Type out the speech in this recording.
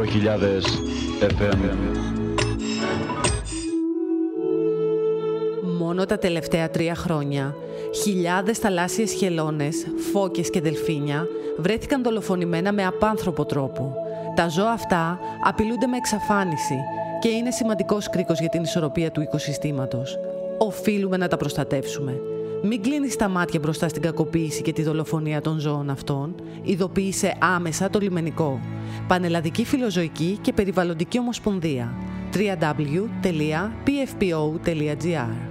FM. Μόνο τα τελευταία 3 χρόνια, χιλιάδες θαλάσσιες χελώνες, φώκες και δελφίνια βρέθηκαν δολοφονημένα με απάνθρωπο τρόπο. Τα ζώα αυτά απειλούνται με εξαφάνιση και είναι σημαντικός κρίκος για την ισορροπία του οικοσυστήματος. Οφείλουμε να τα προστατεύσουμε. Μην κλείνεις τα μάτια μπροστά στην κακοποίηση και τη δολοφονία των ζώων αυτών. Ειδοποίησε άμεσα το λιμενικό. Πανελλαδική Φιλοζωική και Περιβαλλοντική Ομοσπονδία. www.pfpo.gr